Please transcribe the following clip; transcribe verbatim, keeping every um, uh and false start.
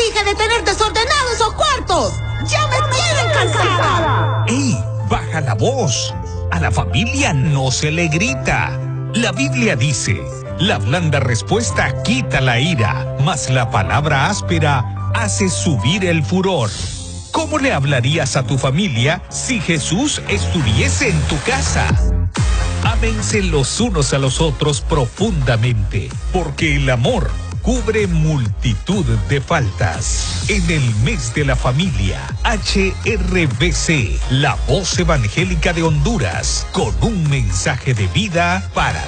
dije de tener desordenados esos cuartos! ¡Ya me tienen cansada! ¡Ey! ¡Baja la voz! A la familia no se le grita. La Biblia dice, la blanda respuesta quita la ira, mas la palabra áspera hace subir el furor. ¿Cómo le hablarías a tu familia si Jesús estuviese en tu casa? Ámense los unos a los otros profundamente, porque el amor cubre multitud de faltas. En el mes de la familia, H R B C, la voz evangélica de Honduras, con un mensaje de vida para